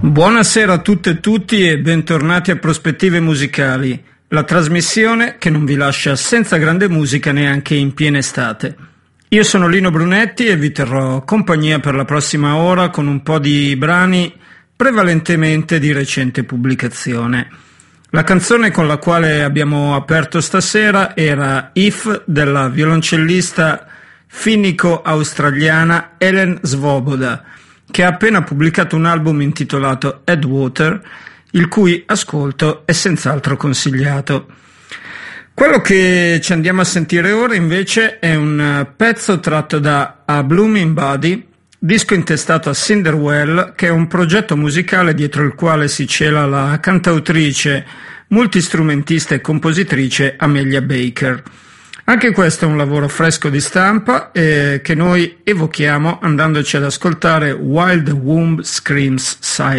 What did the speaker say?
Buonasera a tutte e tutti e bentornati a Prospettive Musicali, la trasmissione che non vi lascia senza grande musica neanche in piena estate. Io sono Lino Brunetti e vi terrò compagnia per la prossima ora con un po' di brani prevalentemente di recente pubblicazione. La canzone con la quale abbiamo aperto stasera era If della violoncellista finnico-australiana Helen Svoboda, che ha appena pubblicato un album intitolato Headwater, il cui ascolto è senz'altro consigliato. Quello che ci andiamo a sentire ora invece è un pezzo tratto da A Blooming Body, disco intestato a Cinderwell, che è un progetto musicale dietro il quale si cela la cantautrice, multistrumentista e compositrice Amelia Baker. Anche questo è un lavoro fresco di stampa che noi evochiamo andandoci ad ascoltare While the Womb Screams Silence.